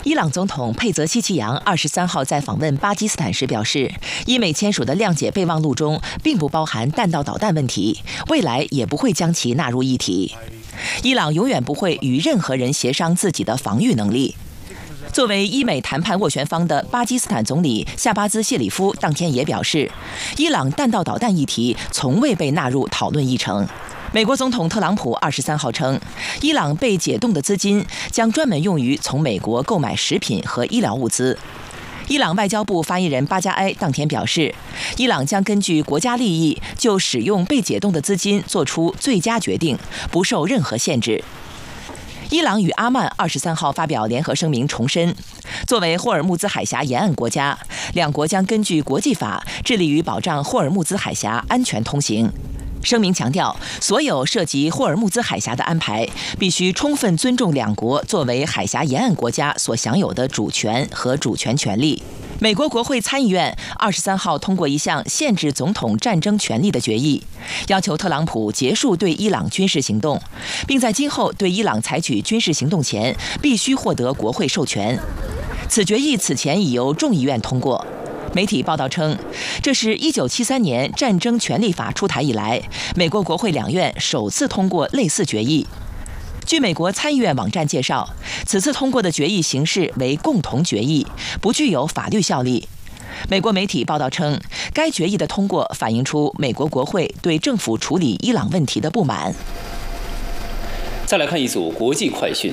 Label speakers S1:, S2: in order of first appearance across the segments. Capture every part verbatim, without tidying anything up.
S1: 伊朗总统佩泽西奇扬二十三号在访问巴基斯坦时表示，伊美签署的谅解备忘录中并不包含弹道导弹问题，未来也不会将其纳入议题。伊朗永远不会与任何人协商自己的防御能力。作为伊美谈判斡旋方的巴基斯坦总理夏巴兹谢里夫当天也表示，伊朗弹道导弹议题从未被纳入讨论议程。美国总统特朗普二十三号称，伊朗被解冻的资金将专门用于从美国购买食品和医疗物资。伊朗外交部发言人巴加埃当天表示，伊朗将根据国家利益就使用被解冻的资金做出最佳决定，不受任何限制。伊朗与阿曼二十三号发表联合声明，重申，作为霍尔木兹海峡沿岸国家，两国将根据国际法致力于保障霍尔木兹海峡安全通行。声明强调，所有涉及霍尔木兹海峡的安排必须充分尊重两国作为海峡沿岸国家所享有的主权和主权权利。美国国会参议院二十三号通过一项限制总统战争权利的决议，要求特朗普结束对伊朗军事行动，并在今后对伊朗采取军事行动前必须获得国会授权。此决议此前已由众议院通过。媒体报道称，这是一九七三年战争权利法出台以来，美国国会两院首次通过类似决议。据美国参议院网站介绍，此次通过的决议形式为共同决议，不具有法律效力。美国媒体报道称，该决议的通过反映出美国国会对政府处理伊朗问题的不满。
S2: 再来看一组国际快讯。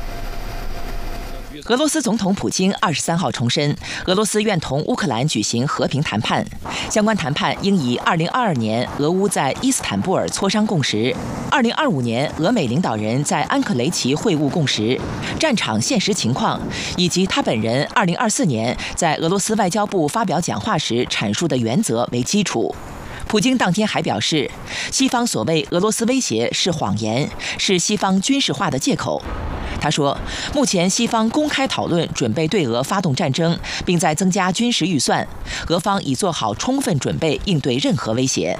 S1: 俄罗斯总统普京二十三号重申，俄罗斯愿同乌克兰举行和平谈判，相关谈判应以二零二二年俄乌在伊斯坦布尔磋商共识，二零二五年俄美领导人在安克雷奇会晤共识，战场现实情况，以及他本人二零二四年在俄罗斯外交部发表讲话时阐述的原则为基础。普京当天还表示，西方所谓俄罗斯威胁是谎言，是西方军事化的借口。他说，目前西方公开讨论准备对俄发动战争，并在增加军事预算，俄方已做好充分准备应对任何威胁。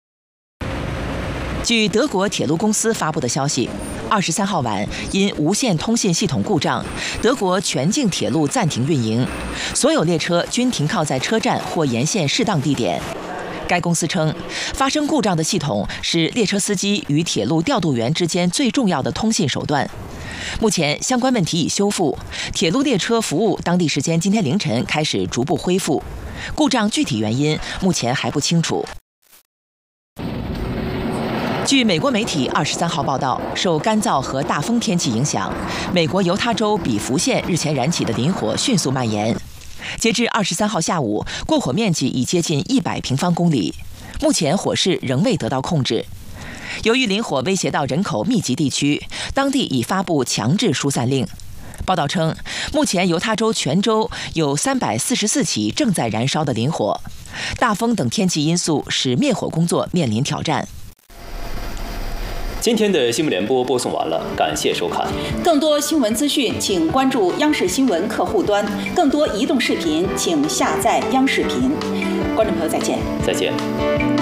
S1: 据德国铁路公司发布的消息，二十三号晚因无线通信系统故障，德国全境铁路暂停运营，所有列车均停靠在车站或沿线适当地点。该公司称，发生故障的系统是列车司机与铁路调度员之间最重要的通信手段。目前相关问题已修复，铁路列车服务当地时间今天凌晨开始逐步恢复。故障具体原因目前还不清楚。据美国媒体二十三号报道，受干燥和大风天气影响，美国犹他州比弗县日前燃起的林火迅速蔓延。截至二十三号下午，过火面积已接近一百平方公里。目前火势仍未得到控制。由于林火威胁到人口密集地区，当地已发布强制疏散令。报道称，目前犹他州全州有三百四十四起正在燃烧的林火。大风等天气因素使灭火工作面临挑战。
S2: 今天的新闻联播播送完了，感谢收看。
S3: 更多新闻资讯，请关注央视新闻客户端；更多移动视频，请下载央视频。观众朋友，再见。
S2: 再见。